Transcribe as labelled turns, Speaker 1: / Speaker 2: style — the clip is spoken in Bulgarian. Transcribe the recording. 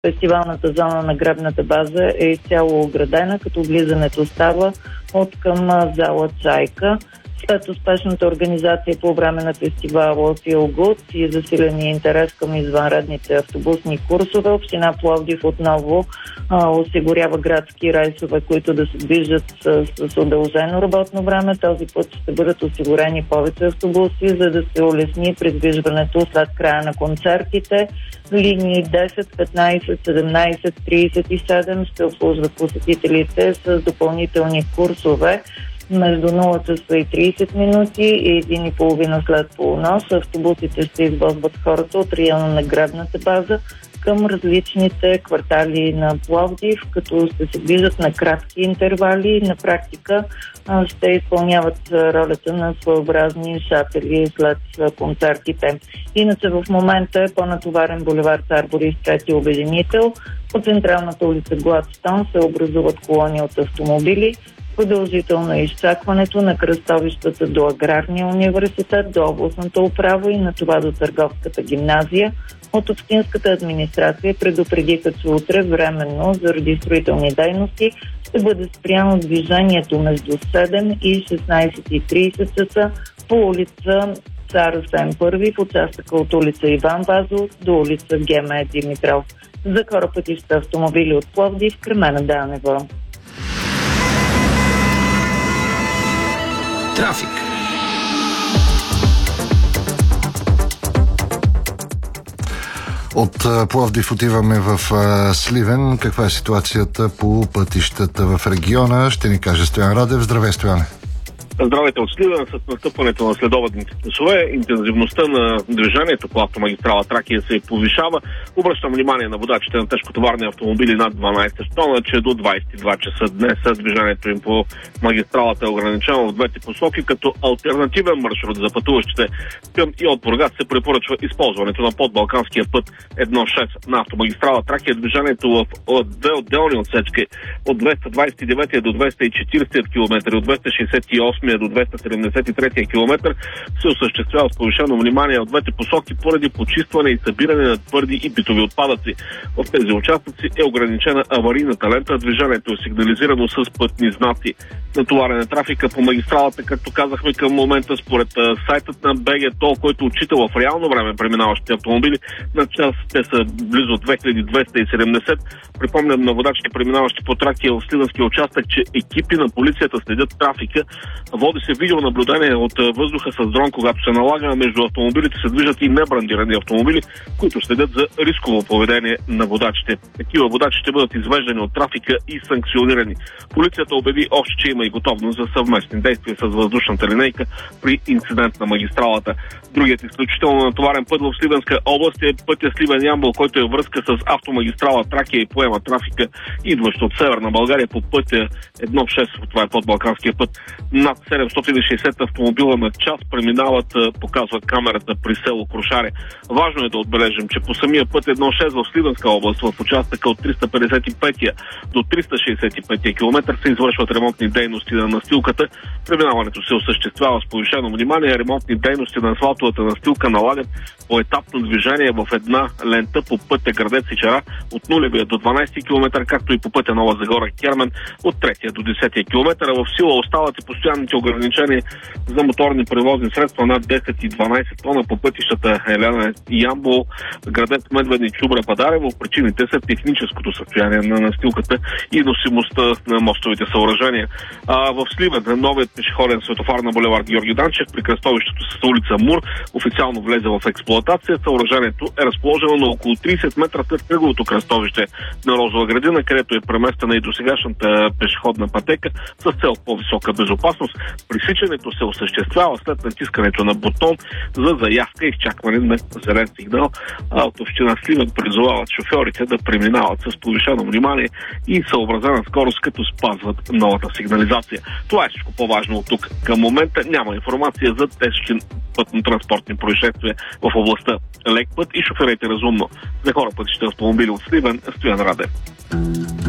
Speaker 1: Фестивалната зона на гребната база е изцяло оградена, като влизането става от към зала Чайка. След успешната организация по време на фестивала Feel Good и засиления интерес към извънредните автобусни курсове, община Пловдив отново осигурява градски рейсове, които да се движат с удължено работно време. Този път ще бъдат осигурени повече автобуси, за да се улесни придвижването след края на концертите. Линии 10, 15, 17, 37 ще обслужват посетителите с допълнителни курсове между 0 часа и 30 минути и 1,5 след полунощ. Автобусите ще извозват хората от района на гребната база към различните квартали на Пловдив, като ще се движат на кратки интервали и на практика ще изпълняват ролята на своеобразни шатели след концертите. Иначе в момента е по-натоварен булевард Цар Борис III обединител. По централната улица Гладстон се образуват колони от автомобили. Продължително е изчакването на кръстовищата до Аграрния университет, до областната управа и на това до Търговската гимназия. От общинската администрация предупредиха, че утре временно заради строителни дейности ще бъде спряно движението между 7 и 16:30 часа по улица Цар Асен I в участъка от улица Иван Вазов до улица Геме Димитров. За корапътища автомобили от Пловдив, Кремена Данева.
Speaker 2: Трафик.
Speaker 3: От Пловдив отиваме в Сливен. Каква е ситуацията по пътищата в региона? Ще ни каже Стоян Радев. Здравей, Стояне.
Speaker 4: Здравейте от Сливен. С настъпването на следобедните часове интензивността на движението по автомагистрала Тракия се повишава. Обръщам внимание на водачите на тежкотоварни автомобили над 12 тона, че до 22 часа днес движението им по магистралата е ограничено в двете посоки, като алтернативен маршрут за пътуващите към и от Бургас се препоръчва използването на подбалканския път 1.6 на автомагистрала Тракия. Движението в две отделни отсечки от 229 до 240 км, от 268 до 273 км се осъществява с повишено внимание от двете посоки поради почистване и събиране на твърди и битови отпадъци. В тези участъци е ограничена аварийната лента, движението е сигнализирано с пътни знаци. Натоварен е трафика по магистралата, както казахме към момента, според сайтът на БГТО, който отчита в реално време преминаващите автомобили. На час те са близо 2270. Припомням на водачите, преминаващи по Тракия в Сливенския участък, че екипи на полицията следят трафика. Води се видеонаблюдение от въздуха с дрон, когато се налага. Между автомобилите се движат и небрандирани автомобили, които следят за рисково поведение на водачите. Такива водачи ще бъдат извеждани от трафика и санкционирани. Полицията обяви още, че има и готовност за съвместни действия с въздушната линейка при инцидент на магистралата. Другият изключително натоварен път в Сливенска област е пътя Сливен-Ямбол, който е връзка с автомагистрала Тракия и поема трафика, идващ от Северна България по пътя 1.6, това е подбалканския път. Над 760 автомобила на час преминават, показва камерата при село Крушаре. Важно е да отбележим, че по самия път 1.6 в Сливенска област, в участъка от 355 до 365 км се извършват ремонтни дейности на настилката. Преминаването се осъществява с повишено внимание. Ремонтни дейности на асфалтовата настилка налагат поетапно движение в една лента по пътя Градец и Чара от 0 до 12 км, както и по пътя Нова Загора Кермен от 3 до 10 км. В сила остават и постоянните ограничения за моторни превозни средства над 10 и 12 тона по пътищата Елена и Ямбол, Градец, Медведни, Чубра, Падарево. Причините са техническото състояние на настилката и носимостта на мостовите съоръжения. В Сливен новият пешеходен светофар на булевард Георги Данчев при кръстовището с улица Мур официално влезе в експлоатация. Съоръжението е разположено на около 30 метра след кръговото кръстовище на Розова градина, където е преместена и досегашната пешеходна пътека с цел по-висока безопасност. Пресичането се осъществява след натискането на бутон за заявка и изчакване на зелен сигнал. От община Сливен призовават шофьорите да преминават с повишено внимание и съобразена скорост, като спазват новата сигнализация. Това е всичко по-важно от тук. Към момента няма информация за тежки пътно-транспортни происшествия в областта. Лек път и шофирайте разумно. За хора пътища автомобили от Сливен, Стоян Радев.